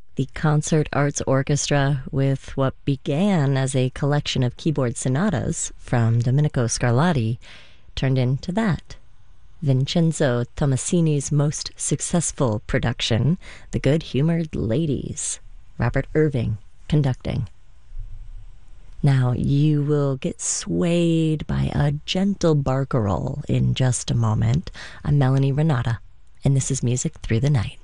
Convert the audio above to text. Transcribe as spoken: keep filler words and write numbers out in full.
The Concert Arts Orchestra, with what began as a collection of keyboard sonatas from Domenico Scarlatti, turned into that. Vincenzo Tommasini's most successful production, The Good-Humored Ladies, Robert Irving conducting. Now, you will get swayed by a gentle barcarolle in just a moment. I'm Melanie Renata, and this is Music Through the Night.